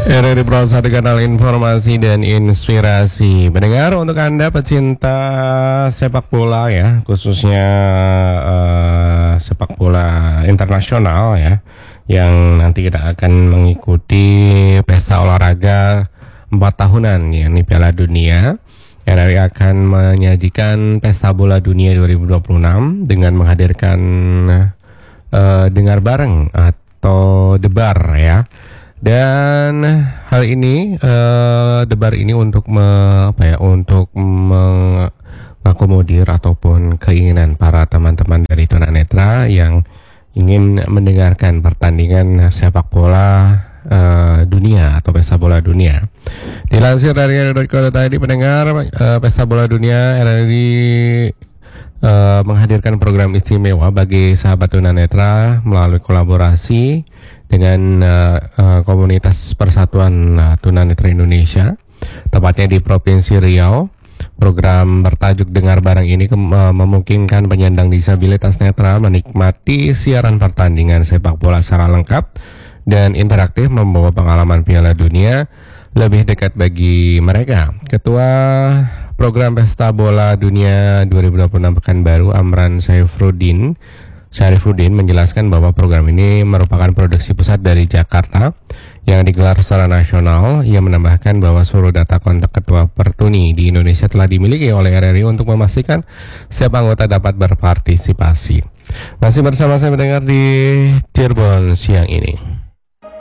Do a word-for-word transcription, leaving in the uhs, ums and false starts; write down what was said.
R R I Pro satu kanal informasi dan inspirasi. Pendengar, untuk Anda pecinta sepak bola ya, khususnya uh, sepak bola internasional ya, yang nanti kita akan mengikuti pesta olahraga empat tahunan yakni Piala Dunia. R R I akan menyajikan pesta bola dunia dua ribu dua puluh enam dengan menghadirkan uh, dengar bareng atau debar ya. Dan hal ini uh, debar ini untuk me, apa ya untuk mengakomodir ataupun keinginan para teman-teman dari tunanetra yang ingin mendengarkan pertandingan sepak bola uh, dunia atau pesta bola dunia. Dilansir dari r r i titik co titik i d, pendengar, uh, pesta bola dunia R R I uh, menghadirkan program istimewa bagi sahabat tunanetra melalui kolaborasi dengan uh, uh, komunitas Persatuan uh, Tunanetra Indonesia, tepatnya di Provinsi Riau. Program bertajuk Dengar Bareng ini ke- uh, memungkinkan penyandang disabilitas netra menikmati siaran pertandingan sepak bola secara lengkap dan interaktif, membawa pengalaman Piala Dunia lebih dekat bagi mereka. Ketua Program Pesta Bola Dunia dua ribu dua puluh enam Pekanbaru, Amran Syafruddin Syarifuddin menjelaskan bahwa program ini merupakan produksi pusat dari Jakarta yang digelar secara nasional. Ia menambahkan bahwa seluruh data kontak ketua Pertuni di Indonesia telah dimiliki oleh R R I untuk memastikan setiap anggota dapat berpartisipasi. Masih bersama saya mendengar di Cirebon siang ini.